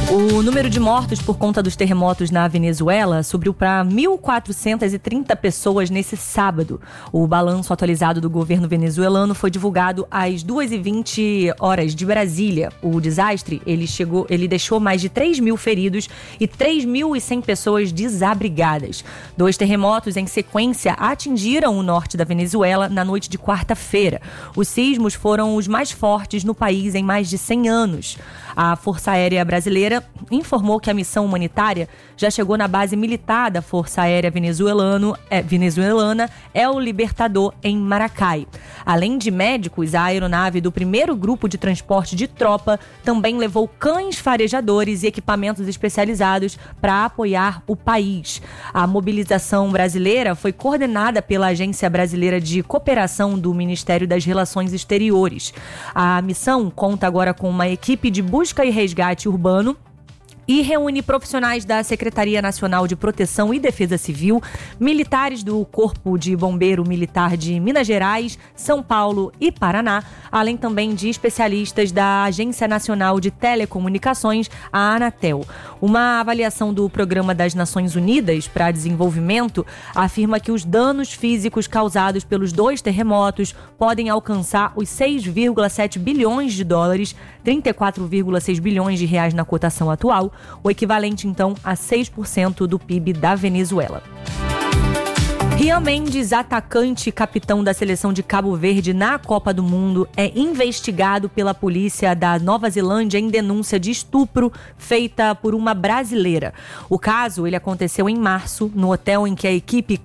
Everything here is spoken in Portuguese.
O número de mortos por conta dos terremotos na Venezuela subiu para 1.430 pessoas nesse sábado. O balanço atualizado do governo venezuelano foi divulgado às 2h20 de Brasília. O desastre ele deixou mais de 3.000 feridos e 3.100 pessoas desabrigadas. 2 terremotos em sequência atingiram o norte da Venezuela na noite de quarta-feira. Os sismos foram os mais fortes no país em mais de 100 anos. A Força Aérea Brasileira informou que a missão humanitária já chegou na base militar da Força Aérea venezuelana El Libertador, em Maracay. Além de médicos, a aeronave do primeiro grupo de transporte de tropa também levou cães farejadores e equipamentos especializados para apoiar o país. A mobilização brasileira foi coordenada pela Agência Brasileira de Cooperação do Ministério das Relações Exteriores. A missão conta agora com uma equipe de busca e resgate urbano e reúne profissionais da Secretaria Nacional de Proteção e Defesa Civil, militares do Corpo de Bombeiro Militar de Minas Gerais, São Paulo e Paraná, além também de especialistas da Agência Nacional de Telecomunicações, a Anatel. Uma avaliação do Programa das Nações Unidas para Desenvolvimento afirma que os danos físicos causados pelos 2 terremotos podem alcançar os 6,7 bilhões de dólares, 34,6 bilhões de reais na cotação atual, o equivalente, então, a 6% do PIB da Venezuela. Rian Mendes, atacante e capitão da seleção de Cabo Verde na Copa do Mundo, é investigado pela polícia da Nova Zelândia em denúncia de estupro feita por uma brasileira. O caso ele aconteceu em março, no hotel em que a equipe